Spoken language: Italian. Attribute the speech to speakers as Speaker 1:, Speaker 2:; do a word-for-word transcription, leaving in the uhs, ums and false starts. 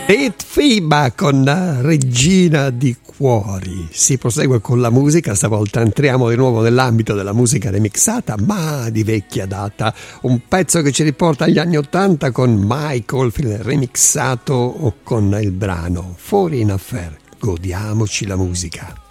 Speaker 1: Pete Fiba con Regina di Cuori. Si prosegue con la musica, stavolta entriamo di nuovo nell'ambito della musica remixata, ma di vecchia data. Un pezzo che ci riporta agli anni ottanta con Michael, remixato con il brano Foreign Affair. Godiamoci la musica.